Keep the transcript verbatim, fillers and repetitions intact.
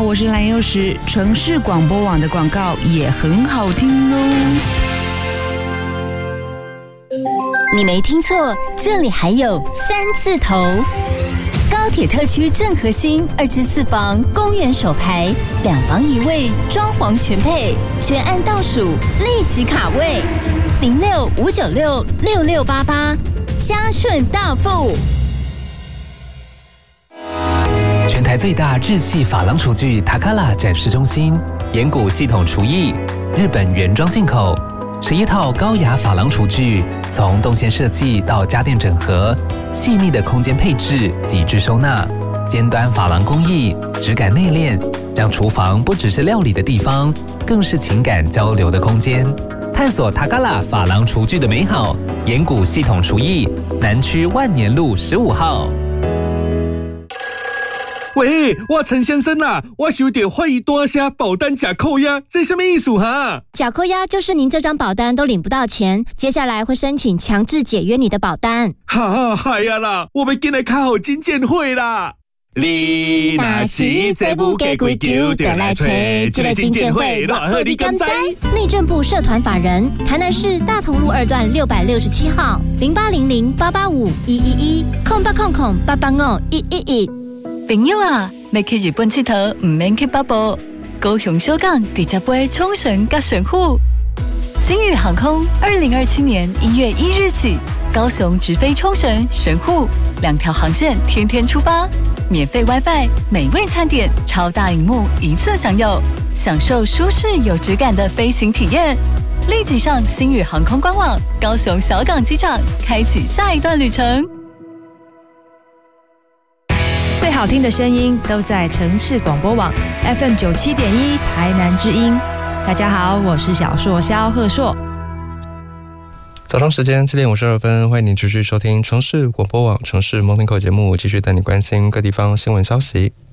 我是蓝幼时。城市广播网的广告也很好听哦。 你没听错，这里还有三字头。高铁特区正核心二至四房，公园首排，两房一卫，装潢全配，全案倒数，立即卡位，零六五九六六六八八，嘉顺大富。 全台最大日系珐琅厨具塔卡拉展示中心，岩谷系统厨艺，日本原装进口，十一套高雅珐琅厨具，从动线设计到家电整合，细腻的空间配置，极致收纳，尖端珐琅工艺，质感内敛，让厨房不只是料理的地方，更是情感交流的空间。探索塔卡拉珐琅厨具的美好，岩谷系统厨艺，南区万年路十五号。 喂，我陈先生啊，我有点怀疑大虾保单假扣押，这什么意思哈？ 假扣押就是您这张保单都领不到钱，接下来会申请强制解约你的保单。 哈，嗨呀啦，我们进来开好金鉴会啦！你若是这不给规矩，就来找这个金鉴会，偌好你敢知？ 内政部社团法人，台南市大同路二段六百六十七号，零八零零八八五一一一，空八空空八八五一一一。 朋友啊，要去日本佚佗，唔免去北部，高雄小港直接飞冲绳甲神户。星宇航空二零二七年一月一日起，高雄直飞冲绳、神户两条航线，天天出发，免费 WiFi， 美味餐点，超大荧幕一次享有，享受舒适有质感的飞行体验。立即上星宇航空官网，高雄小港机场，开启下一段旅程。 最好听的声音都在城市广播网 F M 九七点一台南之音。大家好，我是小硕肖贺硕。 早上时间七点五十二分，欢迎你持续收听城市广播网城市 Morning Call 节目，继续带你关心各地方新闻消息。